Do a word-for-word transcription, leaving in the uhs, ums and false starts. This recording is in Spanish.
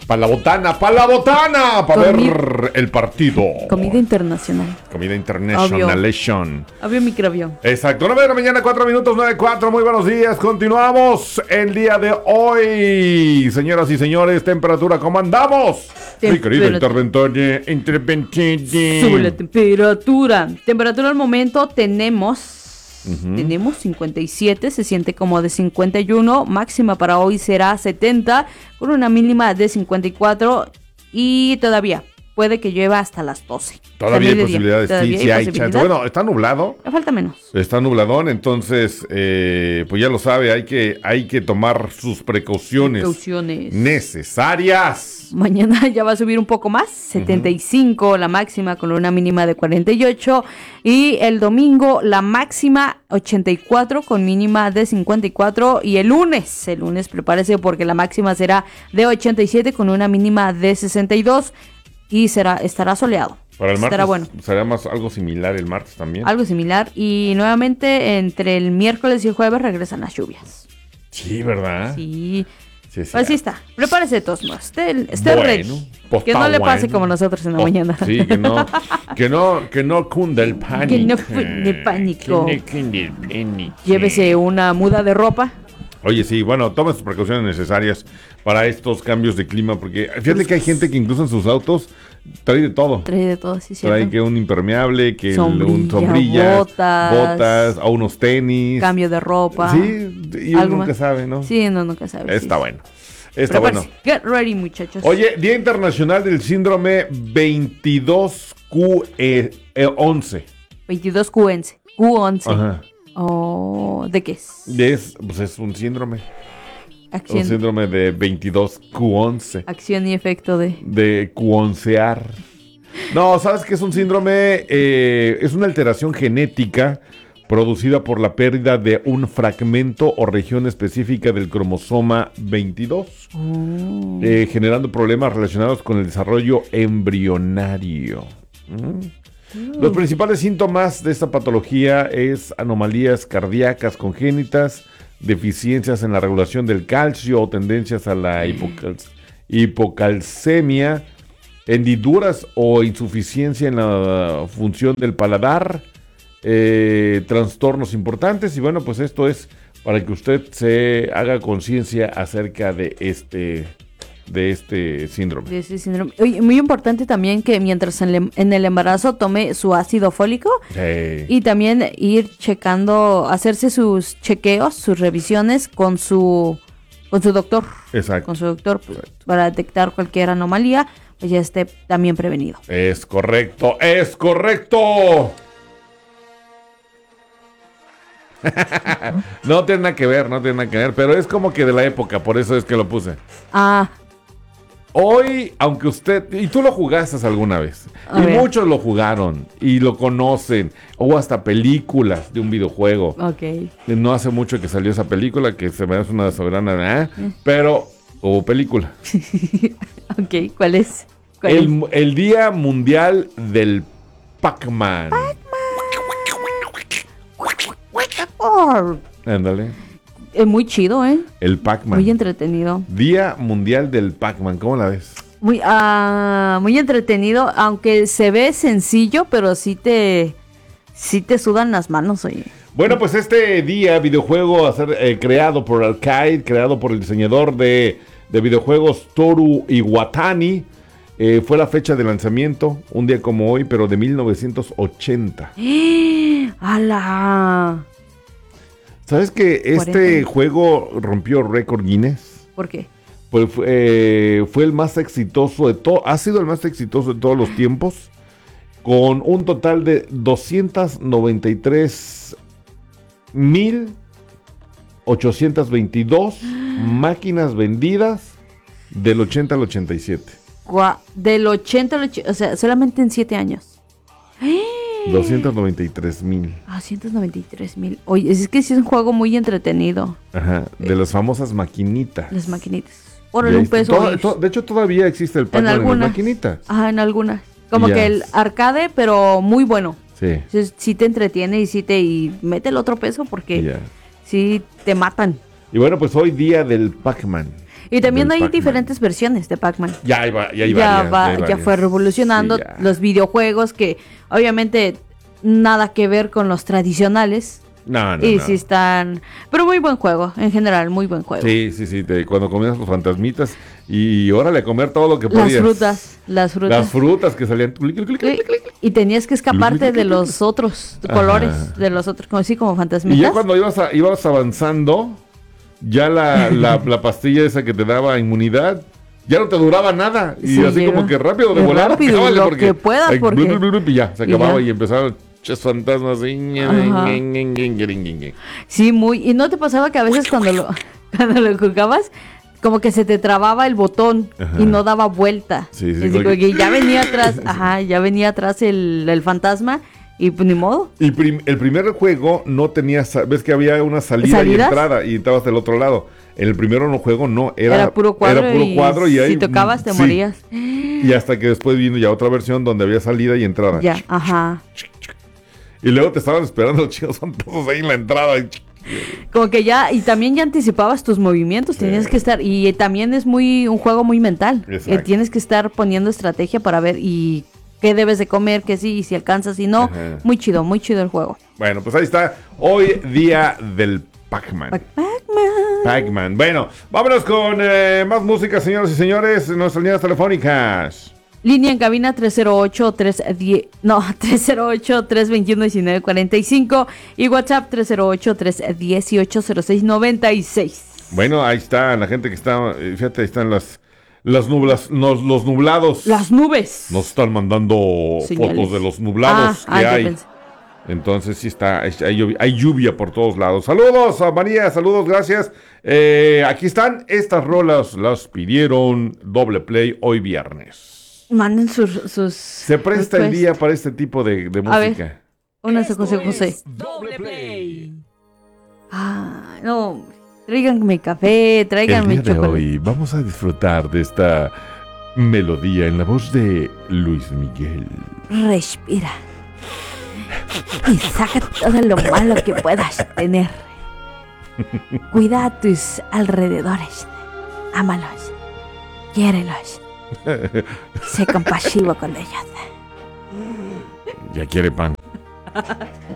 Para la botana, para la botana, para ver el partido. Comida internacional. Comida international. Obvio microbio. Exacto, nueve de la mañana, cuatro minutos, nueve cuatro. Muy buenos días, continuamos el día de hoy. Señoras y señores, temperatura, ¿cómo andamos? Mi querido interventor, interventante. Sube la temperatura. Temperatura al momento tenemos... Uh-huh. Tenemos cincuenta y siete, se siente como de cincuenta y uno, máxima para hoy será setenta, con una mínima de cincuenta y cuatro y todavía puede que llueva hasta las doce. Todavía hay posibilidades, todavía sí, sí hay, hay chance. Bueno, está nublado. Me falta menos. Está nubladón, entonces, eh, pues ya lo sabe, hay que, hay que tomar sus precauciones, precauciones necesarias. Mañana ya va a subir un poco más, setenta y cinco uh-huh. la máxima con una mínima de cuarenta y ocho. Y el domingo la máxima ochenta y cuatro con mínima de cincuenta y cuatro. Y el lunes, el lunes prepárese porque la máxima será de ochenta y siete con una mínima de sesenta y dos. Y será, estará soleado. Para el martes estará bueno. Será más algo similar el martes también. Algo similar. Y nuevamente entre el miércoles y el jueves regresan las lluvias. Sí, ¿verdad? Sí. Sí, sí. Así está. Prepárese de todos modos. Esté, esté bueno, ready. Pues que no le pase bueno. como nosotros en la oh, mañana. Sí, que no, que no, que no cunda el pánico. Que no cunde el pánico. Que no cunde el pánico. Llévese una muda de ropa. Oye, sí, bueno, toma sus precauciones necesarias para estos cambios de clima, porque fíjate que hay gente que incluso en sus autos trae de todo. Trae de todo, sí, cierto. Trae que un impermeable, que sombrilla, un sombrilla, botas, botas, a unos tenis. Cambio de ropa. Sí, y uno nunca más? sabe, ¿no? Sí, uno nunca sabe. Está sí, bueno. Está bueno. Get ready, muchachos. Oye, Día Internacional del Síndrome veintidós Q once. veintidós Q once. Q once. Ajá. Oh, ¿de qué es? Es, pues es un síndrome. Acción. Un síndrome de veintidós Q once. Acción y efecto de... De cuoncear. No, ¿sabes qué es un síndrome? Eh, es una alteración genética producida por la pérdida de un fragmento o región específica del cromosoma veintidós, oh. eh, generando problemas relacionados con el desarrollo embrionario. ¿Mm? Mm. Los principales síntomas de esta patología es anomalías cardíacas congénitas, deficiencias en la regulación del calcio o tendencias a la hipocal- hipocalcemia, hendiduras o insuficiencia en la función del paladar, eh, trastornos importantes. Y bueno, pues esto es para que usted se haga conciencia acerca de este de este síndrome. De ese síndrome. Oye, muy importante también que mientras en, le, en el embarazo tome su ácido fólico, hey. y también ir checando, hacerse sus chequeos, sus revisiones con su con su doctor. Exacto. Con su doctor Exacto. Para detectar cualquier anomalía, pues ya esté también prevenido. Es correcto, es correcto. No tiene nada que ver, no tiene nada que ver, pero es como que de la época, por eso es que lo puse. Ah. Hoy, aunque usted, y tú lo jugaste alguna vez, A y ver. muchos lo jugaron, y lo conocen, o hasta películas de un videojuego. Ok. No hace mucho que salió esa película, que se me hace una soberana, ¿eh? pero hubo película. Ok, ¿cuál es? ¿Cuál El, el Día Mundial del Pac-Man. Oh, Ándale. es muy chido, ¿eh? El Pac-Man. Muy entretenido. Día Mundial del Pac-Man. ¿Cómo la ves? Muy, ah, muy entretenido, aunque se ve sencillo, pero sí te, sí te sudan las manos, oye. Bueno, pues este día, videojuego a ser, eh, creado por Arcade, creado por el diseñador de, de videojuegos Toru Iwatani, eh, fue la fecha de lanzamiento, un día como hoy, pero de mil novecientos ochenta. ¡Hala! ¿Sabes que este cuarenta. juego rompió récord Guinness? ¿Por qué? Pues eh, fue el más exitoso de todo, ha sido el más exitoso de todos los tiempos, con un total de doscientas noventa y tres mil ochocientas veintidós máquinas vendidas del ochenta al ochenta y siete. Gua- Del ochenta al ochenta, o sea, solamente en siete años. doscientos noventa y tres mil. Ah, ciento noventa y tres mil. Oye, es que sí es un juego muy entretenido. Ajá, de las famosas maquinitas. Las maquinitas. Y Órale, ahí un está. peso. Todo- oye. to- de hecho, todavía existe el En Pac-Man en, las algunas. maquinitas. Ajá, en algunas. Como Ya. que el arcade, pero muy bueno. Sí. Entonces, sí te entretiene y sí te... Y mete el otro peso porque Ya. sí te matan. Y bueno, pues hoy día del Pac-Man. Y también del hay Pac-Man. diferentes versiones de Pac-Man. Ya hay, va- ya hay Ya, varias, va- ya hay ya varias. fue revolucionando Sí, ya. los videojuegos que obviamente nada que ver con los tradicionales. No, no, y no. sí están... Pero muy buen juego, en general, muy buen juego. Sí, sí, sí, te- cuando comías los fantasmitas y órale a comer todo lo que Las podías. frutas, las frutas. Las frutas que salían. Y tenías que escaparte de los otros Ajá. colores, de los otros, como así como Y fantasmitas. ya cuando ibas, a- ibas avanzando, ya la, la, la pastilla esa que te daba inmunidad, ya no te duraba nada. Y Sí, así llega. como que rápido de Y volar. rápido, acábale, lo porque, que puedas, ay, porque- blu, blu, blu, y ya, se y acababa ya. y empezaron ches fantasmas. así. Ajá. Sí, muy. ¿Y no te pasaba que a veces cuando lo, cuando lo jugabas, como que se te trababa el botón Ajá. y no daba vuelta? Sí, sí, Es porque- decir, que ya venía atrás, ajá, ya venía atrás el, el fantasma y pues ni modo. Y prim- el primer juego no tenía, sa- ves que había una salida ¿Salidas? y entrada y estabas del otro lado. En el primero no juego no, era, Era, puro cuadro, era puro y, cuadro y ahí, si tocabas te sí. morías. Y hasta que después vino ya otra versión donde había salida y entrada. Ya, ajá. Y luego te estaban esperando los chicos fantasmas ahí en la entrada. Como que ya, y también ya anticipabas tus movimientos, Sí. tenías que estar, y también es muy un juego muy mental. Exacto. Eh, tienes que estar poniendo estrategia para ver y qué debes de comer, qué sí, y si alcanzas, si no. Ajá. Muy chido, muy chido el juego. Bueno, pues ahí está. Hoy día del Pac-Man. Pac-Man. Pac-Man. Bueno, vámonos con eh, más música, señoras y señores. Nuestras líneas telefónicas. Línea en cabina tres cero ocho, tres diez, no, tres cero ocho, tres dos uno, uno nueve cuatro cinco y WhatsApp tres cero ocho, tres uno ocho, cero seis nueve seis. Bueno, ahí está la gente que está. eh, Fíjate, ahí están las, las nublas, nos- los nublados. Las nubes. Nos están mandando Señales. fotos de los nublados Ah, que ah, yo hay. pensé. Entonces sí está, hay, hay lluvia, hay lluvia por todos lados. Saludos a María, saludos, gracias. Eh, aquí están, estas rolas las pidieron Doble Play hoy viernes. Manden sus, sus Se presta el requests. día para este tipo de, de A ver. música. Una de José José. Doble Play. Ah, no, tráiganme café, El tráiganme día de chocolate. hoy vamos a disfrutar de esta melodía en la voz de Luis Miguel. Respira. Y saca todo lo malo que puedas tener. Cuida a tus alrededores. Ámalos. Quiérelos. Sé compasivo con ellos. Ya quiere pan.